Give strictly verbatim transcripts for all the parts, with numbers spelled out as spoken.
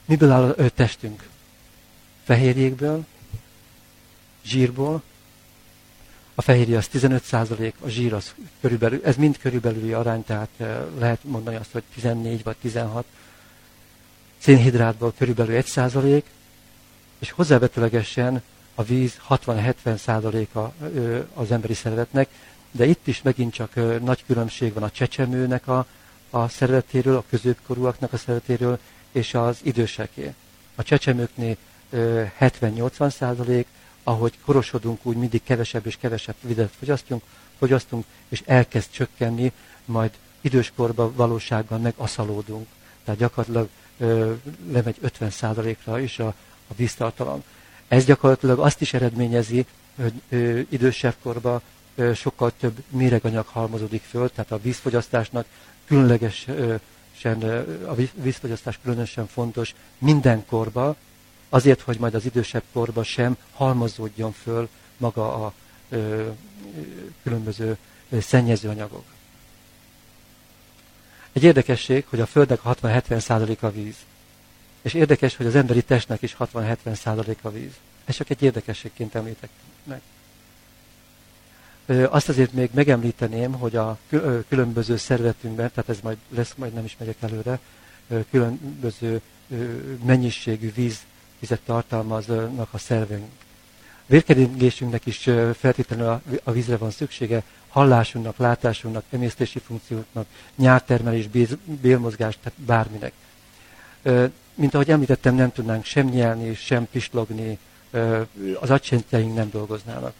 Miből áll a testünk? Fehérjékből, zsírból. A fehérje az tizenöt százalék, a zsír az körülbelül, ez mind körülbelüli arány, tehát lehet mondani azt, hogy tizennégy vagy tizenhat. Szénhidrátból körülbelül egy százalék, és hozzávetőlegesen a víz hatvan-hetven százaléka az emberi szervezetnek, de itt is megint csak nagy különbség van a csecsemőnek a, a szervezetéről, a középkorúaknak a szervezetéről, és az időseké. A csecsemőknél hetven-nyolcvan százalék, ahogy korosodunk, úgy mindig kevesebb és kevesebb vizet fogyasztunk, fogyasztunk, és elkezd csökkenni, majd időskorban valósággal megaszalódunk. Tehát gyakorlatilag ö, lemegy ötven százalékra is a, a víztartalom. Ez gyakorlatilag azt is eredményezi, hogy ö, idősebb korban ö, sokkal több méreganyag halmozódik föl, tehát a vízfogyasztásnak különlegesen, a vízfogyasztás különösen fontos minden korban, azért, hogy majd az idősebb korban sem halmozódjon föl maga a ö, különböző szennyezőanyagok. Egy érdekesség, hogy a Földnek hatvan-hetven százalék a víz. És érdekes, hogy az emberi testnek is hatvan-hetven százalék a víz. Ez csak egy érdekességként említek meg. Ö, azt azért még megemlíteném, hogy a különböző szervezetünkben, tehát ez majd lesz, majd nem is megyek előre, különböző mennyiségű víz vizet tartalmaznak a szerveink. A vérkeringésünknek is feltétlenül a vízre van szüksége, hallásunknak, látásunknak, emésztési funkcióknak, nyáltermelés, bélmozgás, tehát bárminek. Mint ahogy említettem, nem tudnánk sem nyelni, sem pislogni, az agysejtjeink nem dolgoznának.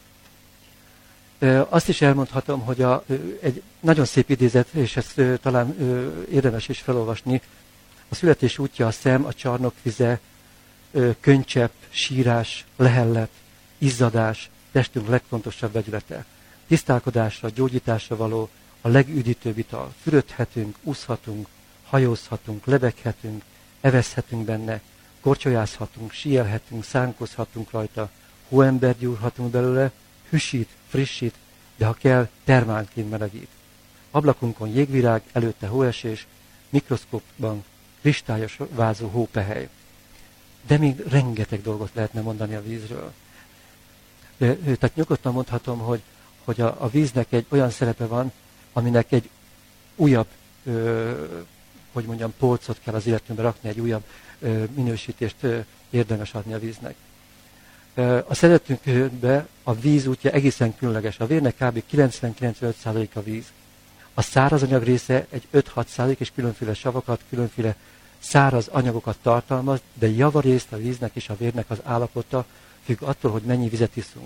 Azt is elmondhatom, hogy a, egy nagyon szép idézet, és ezt talán érdemes is felolvasni, a születés útja a szem, a csarnok vize, könycsepp, sírás, lehellet, izzadás, testünk legfontosabb vegyülete. Tisztálkodásra, gyógyításra való a legüdítőbb ital. Fürödhetünk, úszhatunk, hajózhatunk, lebeghetünk, evezhetünk benne, korcsolyázhatunk, síelhetünk, szánkozhatunk rajta, hóembert gyúrhatunk belőle, hűsít, frissít, de ha kell, termálként melegít. Ablakunkon jégvirág, előtte hóesés, mikroszkópban kristályos vázó hópehely. De még rengeteg dolgot lehetne mondani a vízről. De, tehát nyugodtan mondhatom, hogy, hogy a, a víznek egy olyan szerepe van, aminek egy újabb, ö, hogy mondjam, polcot kell az életünkbe rakni, egy újabb ö, minősítést ö, érdemes adni a víznek. Ö, a szervezetünkbe a víz útja egészen különleges. A vérnek kb. kilencven-kilencvenöt százalék a víz. A száraz anyag része egy öt-hat százalék, és különféle savakat, különféle száraz anyagokat tartalmaz, de javarészt a víznek és a vérnek az állapota függ attól, hogy mennyi vizet iszunk.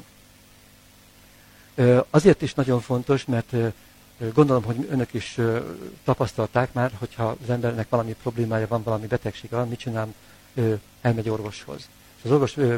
Azért is nagyon fontos, mert gondolom, hogy önök is tapasztalták már, hogyha az embernek valami problémája van, valami betegsége van, mit csinál, elmegy orvoshoz. És az orvos